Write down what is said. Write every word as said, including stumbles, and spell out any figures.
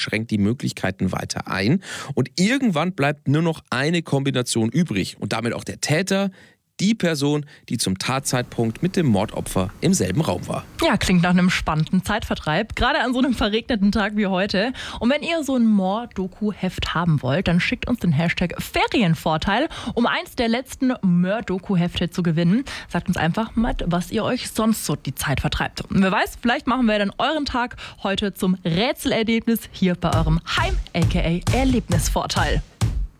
schränkt die Möglichkeiten weiter ein. Und irgendwann bleibt nur noch eine Kombination übrig und damit auch der Täter, die Person, die zum Tatzeitpunkt mit dem Mordopfer im selben Raum war. Ja, klingt nach einem spannenden Zeitvertreib, gerade an so einem verregneten Tag wie heute. Und wenn ihr so ein Mord-Doku-Heft haben wollt, dann schickt uns den Hashtag Ferienvorteil, um eins der letzten Mord-Doku-Hefte zu gewinnen. Sagt uns einfach mal, was ihr euch sonst so die Zeit vertreibt. Und wer weiß, vielleicht machen wir dann euren Tag heute zum Rätselerlebnis hier bei eurem Heim, aka Erlebnisvorteil.